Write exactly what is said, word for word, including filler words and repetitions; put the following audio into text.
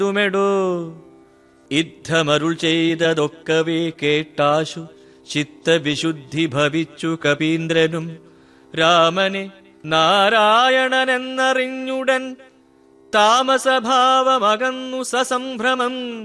ുമെടോ യുദ്ധമരുൾ ചെയ്തതൊക്കവേ കേട്ടാശു ചിത്തവിശുദ്ധി ഭവിച്ചു കപീന്ദ്രനും രാമനെ നാരായണനെന്നറിഞ്ഞുടൻ താമസഭാവമകന്നു സസംഭ്രമം